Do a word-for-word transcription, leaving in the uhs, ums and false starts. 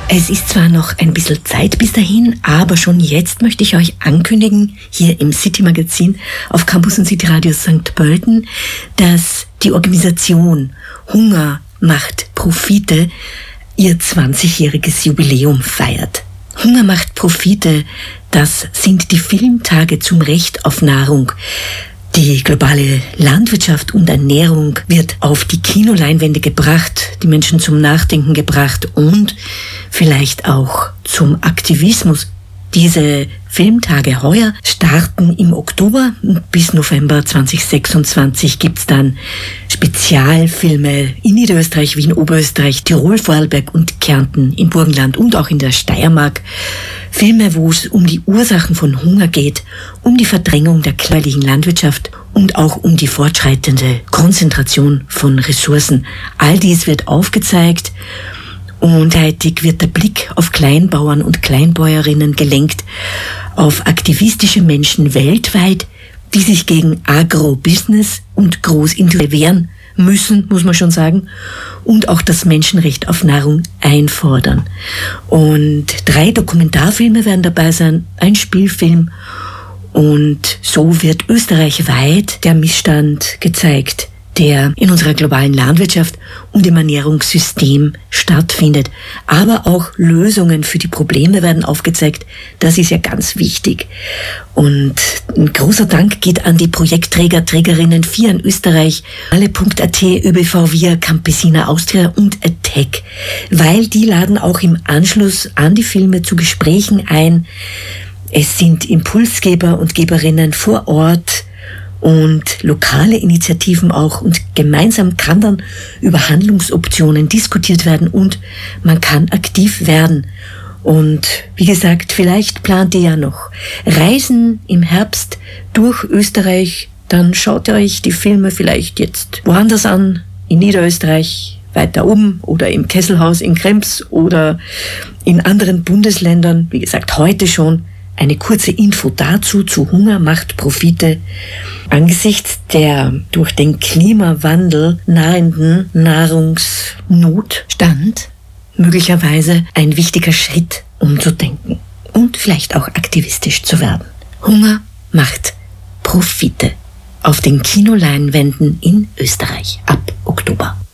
Es ist zwar noch ein bisschen Zeit bis dahin, aber schon jetzt möchte ich euch ankündigen, hier im City Magazin auf Campus und City Radio Sankt Pölten, dass die Organisation Hunger macht Profite ihr zwanzigjähriges Jubiläum feiert. Hunger macht Profite, das sind die Filmtage zum Recht auf Nahrung. Die globale Landwirtschaft und Ernährung wird auf die Kinoleinwände gebracht, die Menschen zum Nachdenken gebracht und vielleicht auch zum Aktivismus. Diese Filmtage heuer starten im Oktober. Bis November zweitausendsechsundzwanzig gibt's dann Spezialfilme in Niederösterreich, Wien, Oberösterreich, Tirol, Vorarlberg und Kärnten, im Burgenland und auch in der Steiermark. Filme, wo es um die Ursachen von Hunger geht, um die Verdrängung der kleinlichen Landwirtschaft und auch um die fortschreitende Konzentration von Ressourcen. All dies wird aufgezeigt und gleichzeitig wird der Blick auf Kleinbauern und Kleinbäuerinnen gelenkt, auf aktivistische Menschen weltweit, die sich gegen Agrobusiness und Großindustrie wehren müssen, muss man schon sagen, und auch das Menschenrecht auf Nahrung einfordern. Und drei Dokumentarfilme werden dabei sein, ein Spielfilm, und so wird österreichweit der Missstand gezeigt, der in unserer globalen Landwirtschaft und im Ernährungssystem stattfindet. Aber auch Lösungen für die Probleme werden aufgezeigt. Das ist ja ganz wichtig. Und ein großer Dank geht an die Projektträger, Trägerinnen vier in Österreich, alle Punkt a t, ÖBV Via, Campesina Austria und Attack, weil die laden auch im Anschluss an die Filme zu Gesprächen ein. Es sind Impulsgeber und Geberinnen vor Ort und lokale Initiativen auch, und gemeinsam kann dann über Handlungsoptionen diskutiert werden und man kann aktiv werden. Und wie gesagt, vielleicht plant ihr ja noch Reisen im Herbst durch Österreich, dann schaut ihr euch die Filme vielleicht jetzt woanders an, in Niederösterreich, weiter oben oder im Kesselhaus in Krems oder in anderen Bundesländern. Wie gesagt, heute schon eine kurze Info dazu, zu Hunger macht Profite. Angesichts der durch den Klimawandel nahenden Nahrungsnotstand möglicherweise ein wichtiger Schritt, um zu denken und vielleicht auch aktivistisch zu werden. Hunger macht Profite auf den Kinoleinwänden in Österreich ab Oktober.